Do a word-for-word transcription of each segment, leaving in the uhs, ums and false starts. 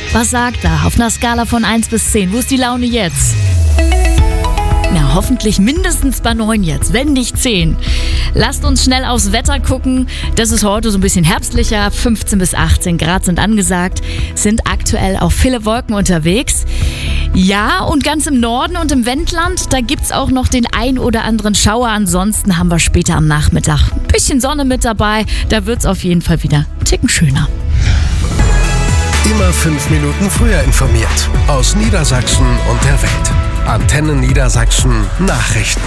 Was sagt er? Auf einer Skala von eins bis zehn. Wo ist die Laune jetzt? Na, hoffentlich mindestens bei neun jetzt, wenn nicht zehn. Lasst uns schnell aufs Wetter gucken. Das ist heute so ein bisschen herbstlicher. fünfzehn bis achtzehn Grad sind angesagt. Sind aktuell auch viele Wolken unterwegs. Ja, und ganz im Norden und im Wendland, da gibt's auch noch den ein oder anderen Schauer. Ansonsten haben wir später am Nachmittag ein bisschen Sonne mit dabei. Da wird's auf jeden Fall wieder einen Ticken schöner. Immer fünf Minuten früher informiert. Aus Niedersachsen und der Welt. Antenne Niedersachsen Nachrichten.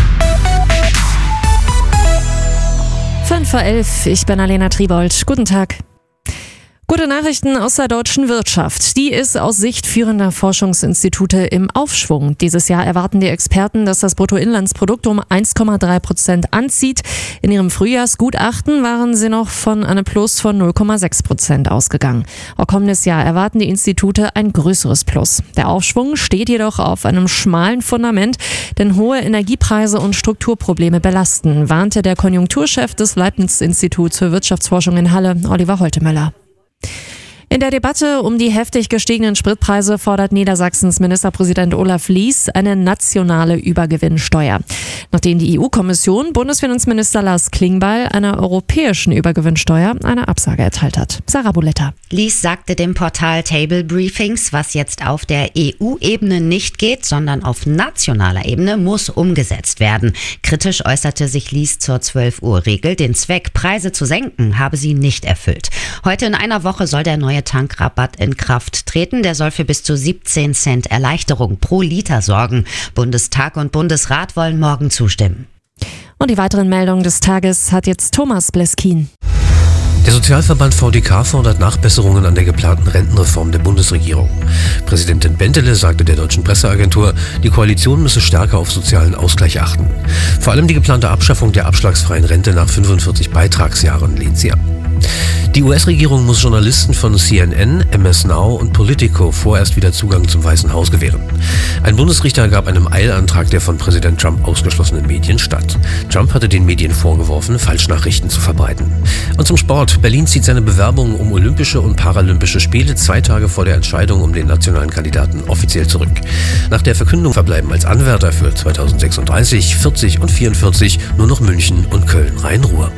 fünf vor elf, ich bin Alena Tribold. Guten Tag. Gute Nachrichten aus der deutschen Wirtschaft. Die ist aus Sicht führender Forschungsinstitute im Aufschwung. Dieses Jahr erwarten die Experten, dass das Bruttoinlandsprodukt um eins Komma drei Prozent anzieht. In ihrem Frühjahrsgutachten waren sie noch von einem Plus von null Komma sechs Prozent ausgegangen. Auch kommendes Jahr erwarten die Institute ein größeres Plus. Der Aufschwung steht jedoch auf einem schmalen Fundament, denn hohe Energiepreise und Strukturprobleme belasten, warnte der Konjunkturchef des Leibniz-Instituts für Wirtschaftsforschung in Halle, Oliver Holtemöller. In der Debatte um die heftig gestiegenen Spritpreise fordert Niedersachsens Ministerpräsident Olaf Lies eine nationale Übergewinnsteuer. Nachdem die E U-Kommission Bundesfinanzminister Lars Klingbeil einer europäischen Übergewinnsteuer eine Absage erteilt hat. Sarah Buletta. Lies sagte dem Portal Table Briefings, was jetzt auf der E U-Ebene nicht geht, sondern auf nationaler Ebene muss umgesetzt werden. Kritisch äußerte sich Lies zur zwölf Uhr Regel. Den Zweck, Preise zu senken, habe sie nicht erfüllt. Heute in einer Woche soll der neue Tankrabatt in Kraft treten. Der soll für bis zu siebzehn Cent Erleichterung pro Liter sorgen. Bundestag und Bundesrat wollen morgen zustimmen. Und die weiteren Meldungen des Tages hat jetzt Thomas Bleskin. Der Sozialverband V D K fordert Nachbesserungen an der geplanten Rentenreform der Bundesregierung. Präsidentin Bentele sagte der deutschen Presseagentur, die Koalition müsse stärker auf sozialen Ausgleich achten. Vor allem die geplante Abschaffung der abschlagsfreien Rente nach fünfundvierzig Beitragsjahren lehnt sie ab. Die U S-Regierung muss Journalisten von C N N, M S Now und Politico vorerst wieder Zugang zum Weißen Haus gewähren. Ein Bundesrichter gab einem Eilantrag der von Präsident Trump ausgeschlossenen Medien statt. Trump hatte den Medien vorgeworfen, Falschnachrichten zu verbreiten. Und zum Sport. Berlin zieht seine Bewerbungen um Olympische und Paralympische Spiele zwei Tage vor der Entscheidung um den nationalen Kandidaten offiziell zurück. Nach der Verkündung verbleiben als Anwärter für zweitausendsechsunddreißig, vierzig und vierundvierzig nur noch München und Köln-Rhein-Ruhr.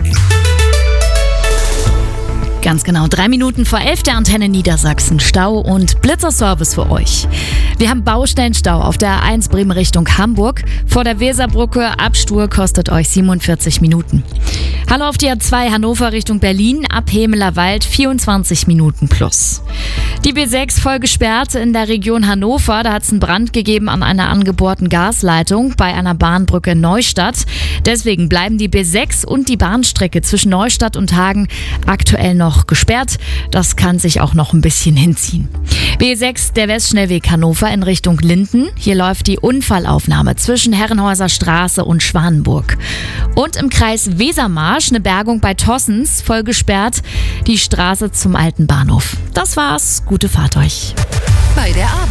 Ganz genau, drei Minuten vor elf der Antenne Niedersachsen. Stau und Blitzerservice für euch. Wir haben Baustellenstau auf der A eins Bremen Richtung Hamburg. Vor der Weserbrücke Abstur kostet euch siebenundvierzig Minuten. Hallo auf die A zwei Hannover Richtung Berlin, ab Hemeler Wald vierundzwanzig Minuten plus. Die B sechs voll gesperrt in der Region Hannover. Da hat es einen Brand gegeben an einer angebohrten Gasleitung bei einer Bahnbrücke in Neustadt. Deswegen bleiben die B sechs und die Bahnstrecke zwischen Neustadt und Hagen aktuell noch gesperrt. Das kann sich auch noch ein bisschen hinziehen. B sechs, der Westschnellweg Hannover in Richtung Linden. Hier läuft die Unfallaufnahme zwischen Herrenhäuser Straße und Schwanenburg. Und im Kreis Wesermarsch eine Bergung bei Tossens, voll gesperrt, die Straße zum alten Bahnhof. Das war's. Gute Fahrt euch. Bei der Arbeit.